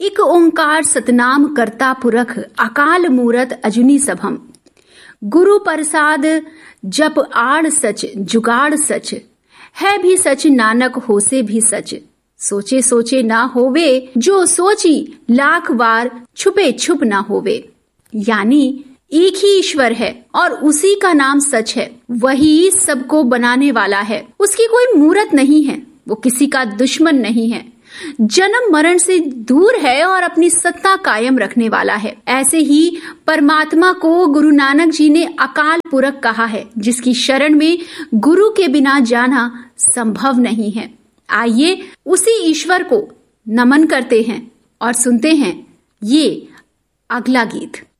इक ओंकार सतनाम करता पुरख, अकाल मूरत अजुनी सभम। गुरु प्रसाद जप आड़ सच, जुगाड़ सच, है भी सच नानक होसे भी सच। सोचे सोचे ना होवे, जो सोची लाख बार, छुपे छुप ना होवे। यानी एक ही ईश्वर है और उसी का नाम सच है। वही सबको बनाने वाला है। उसकी कोई मूरत नहीं है, वो किसी का दुश्मन नहीं है, जन्म मरण से दूर है और अपनी सत्ता कायम रखने वाला है। ऐसे ही परमात्मा को गुरु नानक जी ने अकाल पुरख कहा है, जिसकी शरण में गुरु के बिना जाना संभव नहीं है। आइए उसी ईश्वर को नमन करते हैं और सुनते हैं ये अगला गीत।